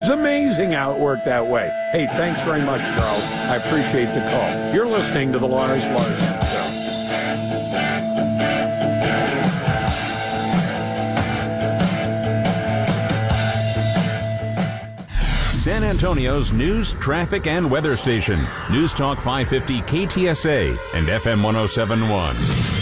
It's amazing how it worked that way. Hey, thanks very much, Charles. I appreciate the call. You're listening to the Lars Larson Show. San Antonio's news, traffic, and weather station. News Talk 550 KTSA and FM 1071.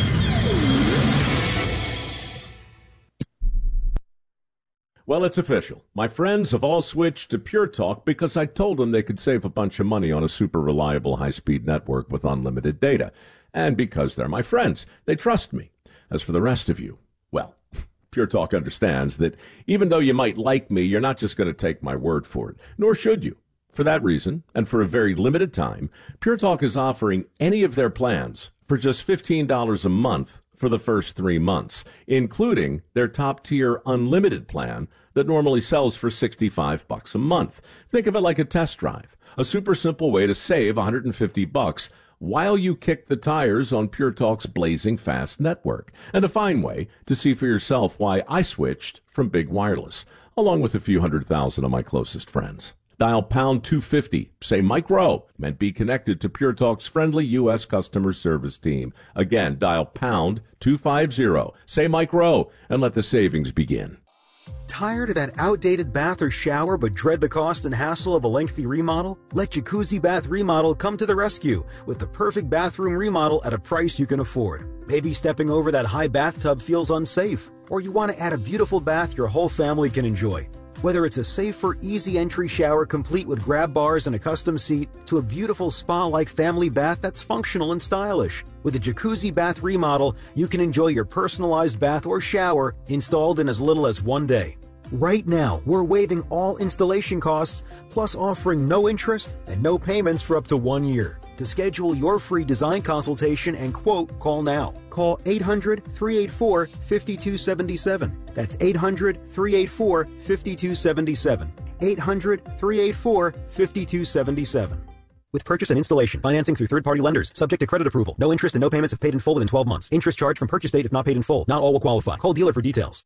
Well, it's official. My friends have all switched to Pure Talk because I told them they could save a bunch of money on a super reliable high-speed network with unlimited data. And because they're my friends, they trust me. As for the rest of you, well, Pure Talk understands that even though you might like me, you're not just going to take my word for it, nor should you. For that reason, and for a very limited time, Pure Talk is offering any of their plans for just $15 a month for the first 3 months, including their top-tier unlimited plan that normally sells for $65 a month. Think of it like a test drive, a super simple way to save $150 while you kick the tires on Pure Talk's blazing fast network, and a fine way to see for yourself why I switched from big wireless, along with a few 100,000 of my closest friends. Dial pound 250, say Mike Rowe, and be connected to Pure Talk's friendly U.S. customer service team. Again, dial pound 250, say Mike Rowe, and let the savings begin. Tired of that outdated bath or shower but dread the cost and hassle of a lengthy remodel? Let Jacuzzi Bath Remodel come to the rescue with the perfect bathroom remodel at a price you can afford. Maybe stepping over that high bathtub feels unsafe, or you want to add a beautiful bath your whole family can enjoy. Whether it's a safer, easy entry shower complete with grab bars and a custom seat, to a beautiful spa-like family bath that's functional and stylish. With a Jacuzzi Bath Remodel, you can enjoy your personalized bath or shower installed in as little as 1 day. Right now, we're waiving all installation costs, plus offering no interest and no payments for up to 1 year. To schedule your free design consultation and quote, call now. Call 800-384-5277. That's 800-384-5277. 800-384-5277. With purchase and installation, financing through third-party lenders, subject to credit approval. No interest and no payments if paid in full within 12 months. Interest charged from purchase date if not paid in full. Not all will qualify. Call dealer for details.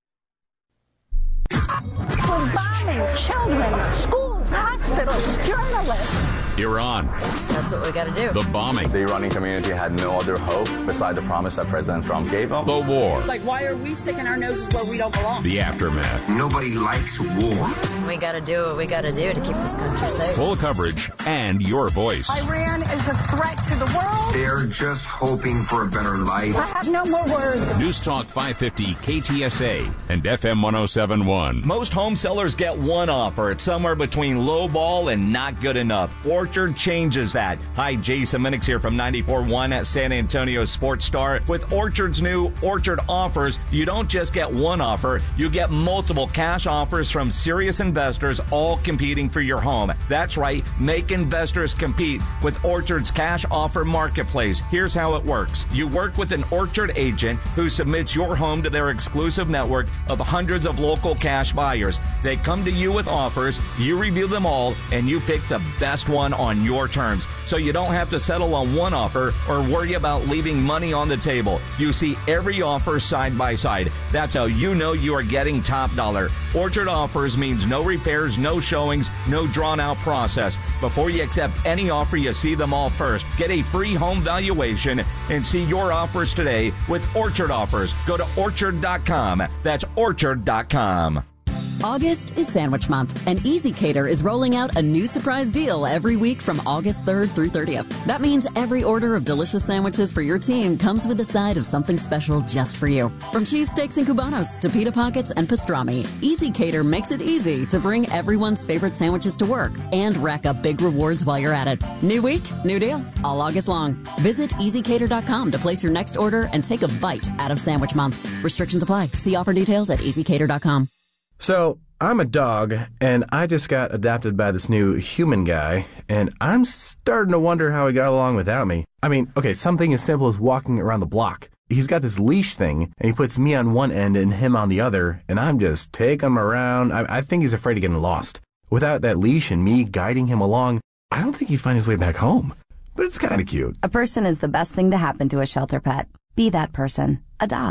We're bombing children, schools, hospitals, journalists. Iran. That's what we got to do. The bombing. The Iranian community had no other hope beside the promise that President Trump gave them. The war. Like, why are we sticking our noses where we don't belong? The aftermath. Nobody likes war. We got to do what we got to do to keep this country safe. Full coverage and your voice. Iran is a threat to the world. They're just hoping for a better life. I have no more words. News Talk 550 KTSA and FM 1071. Most home sellers get one offer. It's somewhere between low ball and not good enough. Orchard changes that. Hi, Jason Minix here from 94.1 at San Antonio Sports Star. With Orchard's new Orchard offers, you don't just get one offer, you get multiple cash offers from serious investors, all competing for your home. That's right, make investors compete with Orchard's cash offer marketplace. Here's how it works. You work with an Orchard agent who submits your home to their exclusive network of hundreds of local cash buyers. They come to you with offers, you review them all, and you pick the best one on your terms. So you don't have to settle on one offer or worry about leaving money on the table. You see every offer side by side. That's how you know you are getting top dollar. Orchard offers means no repairs, no showings, no drawn out process. Before you accept any offer, you see them all first. Get a free home valuation and see your offers today with Orchard offers. Go to orchard.com. That's orchard.com. August is Sandwich Month, and Easy Cater is rolling out a new surprise deal every week from August 3rd through 30th. That means every order of delicious sandwiches for your team comes with a side of something special just for you. From cheesesteaks and cubanos to pita pockets and pastrami, Easy Cater makes it easy to bring everyone's favorite sandwiches to work and rack up big rewards while you're at it. New week, new deal, all August long. Visit EasyCater.com to place your next order and take a bite out of Sandwich Month. Restrictions apply. See offer details at EasyCater.com. So, I'm a dog, and I just got adopted by this new human guy, and I'm starting to wonder how he got along without me. I mean, okay, something as simple as walking around the block. He's got this leash thing, and he puts me on one end and him on the other, and I'm just taking him around. I think he's afraid of getting lost. Without that leash and me guiding him along, I don't think he'd find his way back home. But it's kind of cute. A person is the best thing to happen to a shelter pet. Be that person. Adopt.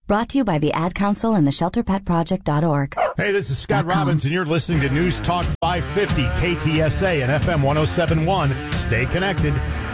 Brought to you by the Ad Council and the ShelterPetProject.org. Hey, this is Scott Robbins, and you're listening to News Talk 550 KTSA and FM 107.1. Stay connected.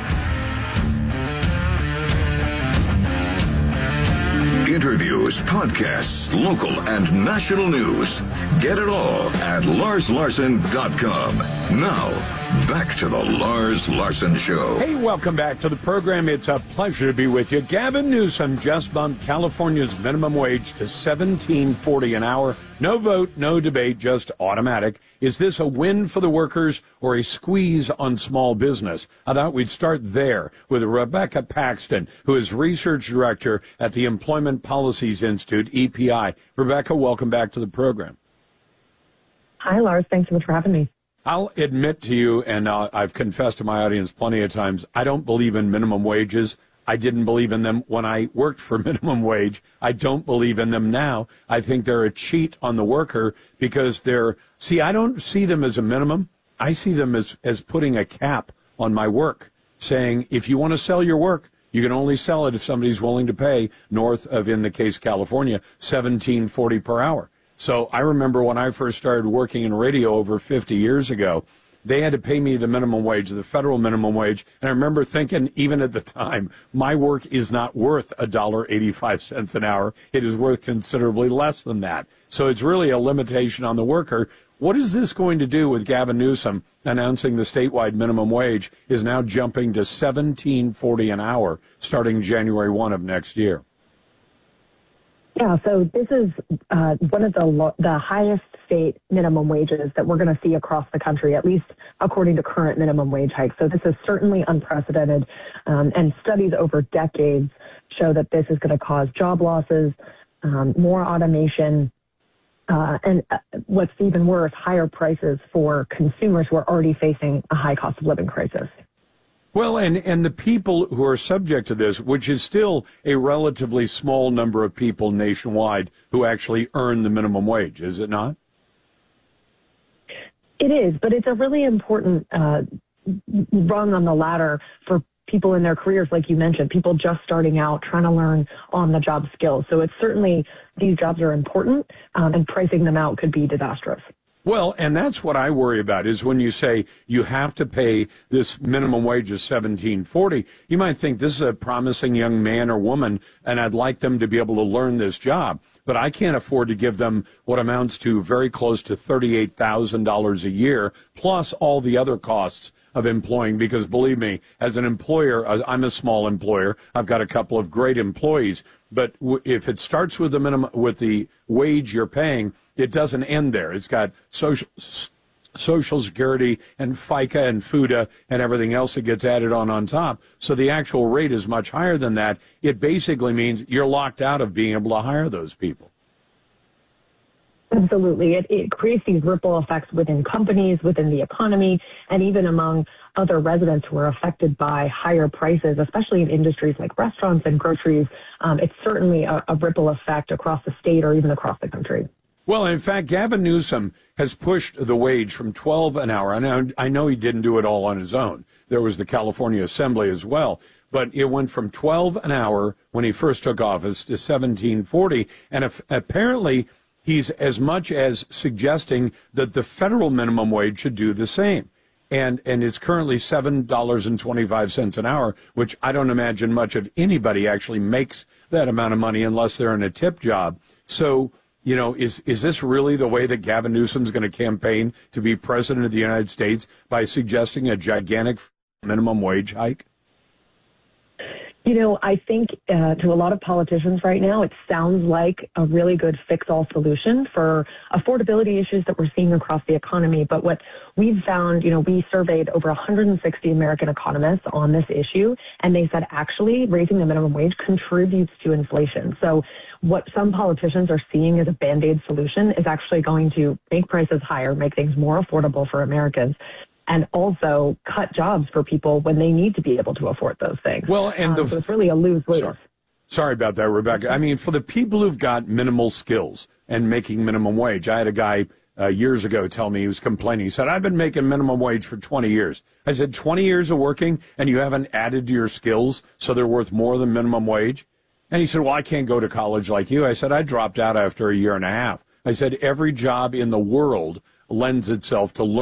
Interviews, podcasts, local and national news. Get it all at LarsLarson.com. Now, back to the Lars Larson Show. Hey, welcome back to the program. It's a pleasure to be with you. Gavin Newsom just bumped California's minimum wage to $17.40 an hour. No vote, no debate, just automatic. Is this a win for the workers or a squeeze on small business? I thought we'd start there with Rebecca Paxton, who is research director at the Employment Policies Institute, EPI. Rebecca, welcome back to the program. Hi, Lars. Thanks so much for having me. I'll admit to you, and I've confessed to my audience plenty of times, I don't believe in minimum wages. I didn't believe in them when I worked for minimum wage. I don't believe in them now. I think they're a cheat on the worker because I don't see them as a minimum. I see them as putting a cap on my work, saying if you want to sell your work, you can only sell it if somebody's willing to pay north of, in the case of California, $17.40 per hour. So I remember when I first started working in radio over 50 years ago, they had to pay me the minimum wage, the federal minimum wage. And I remember thinking, even at the time, my work is not worth $1.85 an hour. It is worth considerably less than that. So it's really a limitation on the worker. What is this going to do with Gavin Newsom announcing the statewide minimum wage is now jumping to $17.40 an hour starting January 1 of next year? Yeah, so this is one of the highest state minimum wages that we're going to see across the country, at least according to current minimum wage hikes. So this is certainly unprecedented, and studies over decades show that this is going to cause job losses, more automation, and what's even worse, higher prices for consumers who are already facing a high cost of living crisis. Well, and the people who are subject to this, which is still a relatively small number of people nationwide who actually earn the minimum wage, is it not? It is, but it's a really important rung on the ladder for people in their careers, like you mentioned, people just starting out, trying to learn on-the-job skills. So it's certainly, these jobs are important, and pricing them out could be disastrous. Well, and that's what I worry about is when you say you have to pay this minimum wage of $17.40, you might think this is a promising young man or woman, and I'd like them to be able to learn this job. But I can't afford to give them what amounts to very close to $38,000 a year, plus all the other costs of employing, because believe me, as an employer, I'm a small employer. I've got a couple of great employees, but if it starts with the minimum, with the wage you're paying, it doesn't end there. It's got Social Security and FICA and FUTA and everything else that gets added on top. So the actual rate is much higher than that. It basically means you're locked out of being able to hire those people. Absolutely. It creates these ripple effects within companies, within the economy, and even among other residents who are affected by higher prices, especially in industries like restaurants and groceries. It's certainly a ripple effect across the state or even across the country. Well, in fact, Gavin Newsom has pushed the wage from $12 an hour. And I know he didn't do it all on his own. There was the California Assembly as well. But it went from $12 an hour when he first took office to $17.40. And apparently he's as much as suggesting that the federal minimum wage should do the same. And it's currently $7.25 an hour, which I don't imagine much of anybody actually makes that amount of money unless they're in a tip job. So, you know, is this really the way that Gavin Newsom's going to campaign to be president of the United States, by suggesting a gigantic minimum wage hike? You know, I think to a lot of politicians right now, it sounds like a really good fix-all solution for affordability issues that we're seeing across the economy. But what we've found, you know, we surveyed over 160 American economists on this issue, and they said actually raising the minimum wage contributes to inflation. So what some politicians are seeing as a Band-Aid solution is actually going to make prices higher, make things more affordable for Americans, and also cut jobs for people when they need to be able to afford those things. Well, and so it's really a lose-lose. Sorry about that, Rebecca. I mean, for the people who've got minimal skills and making minimum wage, I had a guy years ago tell me, he was complaining. He said, I've been making minimum wage for 20 years. I said, 20 years of working and you haven't added to your skills so they're worth more than minimum wage? And he said, well, I can't go to college like you. I said, I dropped out after a year and a half. I said, every job in the world lends itself to learning.